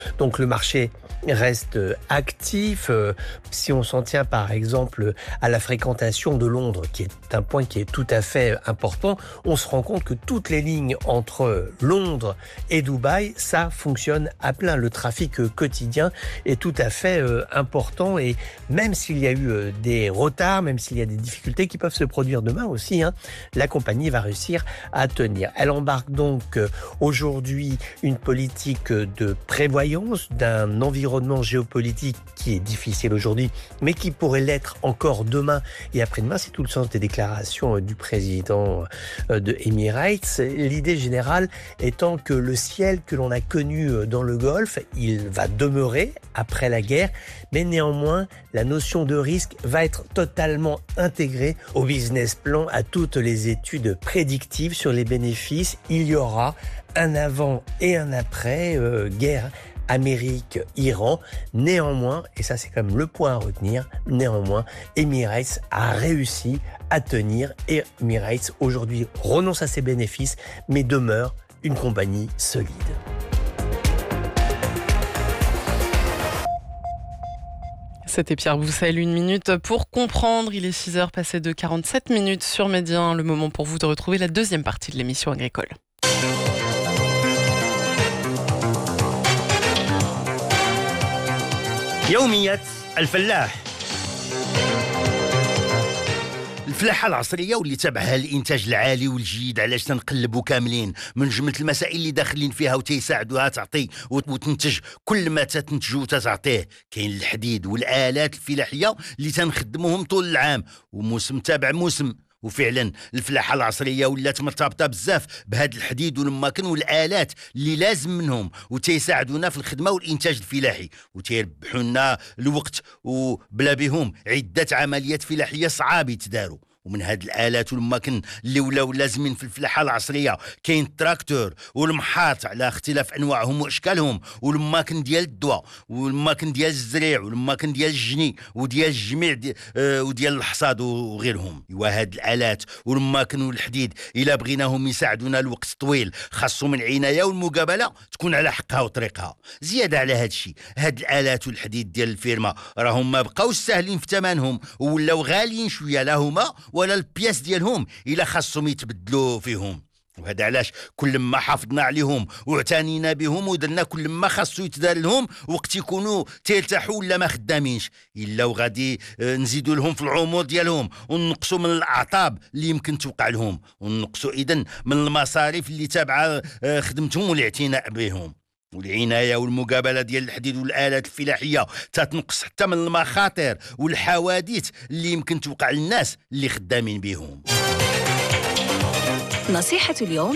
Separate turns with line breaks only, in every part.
Donc le marché reste actif. Si on s'en tient par exemple à la fréquentation de Londres, qui est un point qui est tout à fait important, on se rend compte que toutes les lignes entre Londres et Dubaï, ça fonctionne à plein. Le trafic quotidien est tout à fait important, et même s'il y a eu des retards, même s'il y a des difficultés qui peuvent se produire demain aussi, la compagnie va réussir à tenir. Elle embarque donc aujourd'hui une politique de prévoyance d'un environnement géopolitique qui est difficile aujourd'hui, mais qui pourrait l'être encore demain et après-demain. C'est tout le sens des déclarations du président de Emirates. L'idée générale étant que le ciel que l'on a connu dans le Golfe, il va demeurer après la guerre, mais néanmoins, la notion de risque va être totalement intégrée au business plan, à toutes les études prédictives sur les bénéfices. Il y aura un avant et un après guerre Amérique-Iran. Néanmoins, et ça c'est quand même le point à retenir, néanmoins, Emirates a réussi à tenir, et Emirates aujourd'hui renonce à ses bénéfices, mais demeure une compagnie solide.
C'était Pierre Boussel, 1 minute pour comprendre. Il est 6h passé de 47 minutes sur Média 1. Le moment pour vous de retrouver la deuxième partie de l'émission agricole.
يوميات الفلاح. الفلاحة العصرية واللي تابعها الإنتاج العالي والجيد، علاش تنقلبوا كاملين من جملة المسائل اللي داخلين فيها وتيساعدوها تعطي وتنتج كل ما تنتجو وتعطيه. كاين الحديد والآلات الفلاحية اللي تنخدموهم طول العام وموسم تابع موسم. وفعلا الفلاحة العصرية ولات مرتبطة بزاف بهذا الحديد والماكن والآلات اللي لازم منهم وتيساعدونا في الخدمة والإنتاج الفلاحي وتيربحوا لنا الوقت، وبلا بهم عدة عمليات فلاحية صعاب يتداروا. ومن هاد الآلات والماكن اللي ولاو لازمين في الفلاحة العصرية كاين التراكتور والمحاط على اختلاف أنواعهم وأشكالهم، والماكن ديال الدواء والماكن ديال الزريع والماكن ديال الجني وديال الجميع وديال الحصاد وغيرهم. وهاد الآلات والماكن والحديد إلا بغيناهم يساعدونا الوقت طويل خاصهم العناية والمقابلة تكون على حقها وطريقها. زيادة على هاد الشيء، هاد الآلات والحديد ديال الفيرما راهم ما بقاوش ساهلين في ثمنهم ولاو غاليين شوية، لا هما ولا البياس ديالهم إلا خاصهم يتبدلوا فيهم. وهذا علاش كل ما حافظنا عليهم واعتنينا بهم ودرنا كل ما خاصو يتدار لهم وقت يكونوا تيرتاحوا ولا ما خدامينش، الا وغادي نزيدوا لهم في العمر ديالهم ونقصوا من الاعطاب اللي يمكن توقع لهم، ونقصوا اذا من المصاريف اللي تابعه خدمتهم والاعتناء بهم. والعناية والمقابلة ديال الحديد والآلات الفلاحية تتنقص حتى من المخاطر والحوادث اللي يمكن توقع للناس اللي خدامين بهم.
نصيحة اليوم.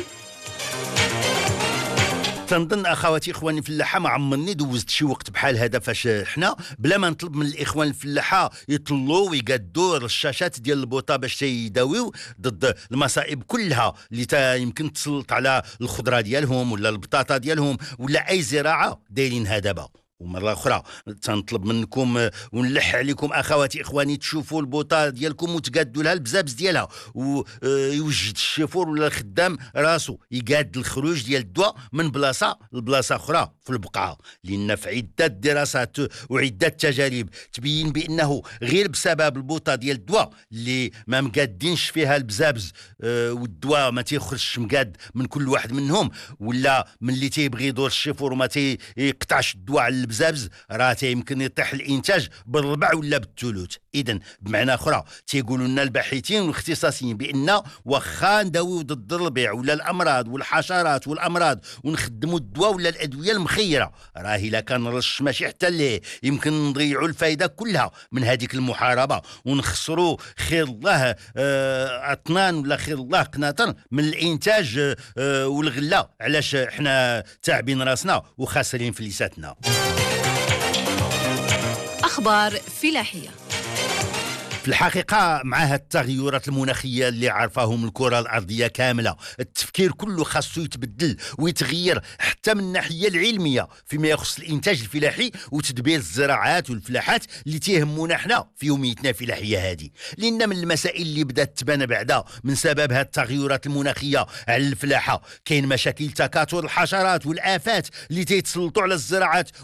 تنظن اخواتي اخواني الفلاحه ما عمرني دوزت شي وقت بحال هذا فاش حنا بلا ما نطلب من الاخوان الفلاحه يطلوا ويقادوا الرشاشات ديال البوطه باش تيداويو ضد المصائب كلها اللي يمكن تسلط على الخضره ديالهم ولا البطاطا ديالهم ولا اي زراعه دايرين هذا دابا. ومره اخرى تنطلب منكم ونلح عليكم اخواتي اخواني تشوفوا البوطه ديالكم وتقادوا لها البزابز ديالها، ويوجد الشيفور ولا الخدام راسو يقاد الخروج ديال الدواء من بلاصه لبلاصه اخرى في البقعه، لان في عده دراسات وعده تجارب تبين بانه غير بسبب البوطه ديال الدواء اللي ما مقادينش فيها البزابز والدواء ما تيخرجش مقاد من كل واحد منهم، ولا من اللي تيبغي يدور الشيفور وما تيقطعش الدواء البزابز راه يمكن يطيح الانتاج بالربع ولا بالثلث. اذا بمعنى اخرى تيقولوا لنا الباحثين والاختصاصيين بان واخا نداويو ضد الربيع ولا الامراض والحشرات والامراض ونخدموا الدواء ولا الادويه المخيره، راه الا كان رش ماشي حتى اللي يمكن نضيعوا الفائده كلها من هذيك المحاربه ونخسروا خير الله اطنان ولا خير الله قناطر من الانتاج والغله. علاش احنا تعبين راسنا وخاسرين فليساتنا.
أخبار فلاحية.
في الحقيقة مع هاد التغيرات المناخية اللي عرفاهم الكرة الأرضية كاملة، التفكير كله خاصو يتبدل ويتغير حتى من الناحية العلمية فيما يخص الإنتاج الفلاحي وتدبير الزراعات والفلاحات اللي تيهمونا حنا في يوميتنا الفلاحية هذه. لأن من المسائل اللي بدات تبان بعدا من سبب هاد التغيرات المناخية على الفلاحة كاين مشاكل تكاثر الحشرات والآفات اللي تيتسلطوا على الزراعات